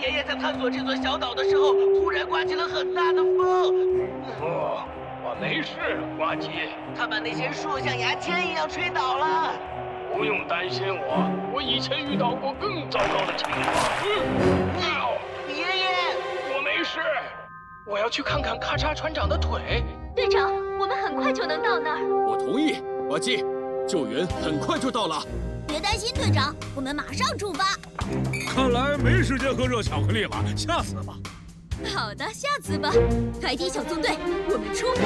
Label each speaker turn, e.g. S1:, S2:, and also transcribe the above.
S1: 爷爷在探索这座小岛的时候，突然刮起了很大的风。
S2: 哦，我没事，呱吉。
S1: 他把那些树像牙签一样吹倒了。
S2: 不用担心我以前遇到过更糟糕的情况。
S1: 爷爷，
S2: 我没事。我要去看看咔嚓船长的腿。
S3: 队长，我们很快就能到那儿。
S4: 我同意，呱吉，救援很快就到了。
S5: 别担心，队长，我们马上出发。
S6: 看来没时间喝热巧克力了，下次吧。
S5: 好的，下次吧。海底小纵队，我们出发。